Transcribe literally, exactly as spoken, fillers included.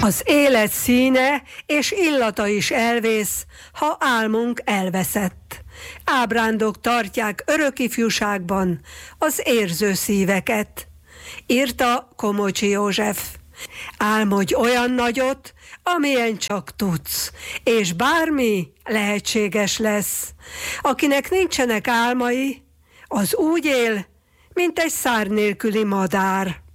Az élet színe és illata is elvész, ha álmunk elveszett. Ábrándok tartják örök ifjúságban az érző szíveket. Írta Komocsi József. Álmodj olyan nagyot, amilyen csak tudsz, és bármi lehetséges lesz. Akinek nincsenek álmai, az úgy él, mint egy szárny nélküli madár.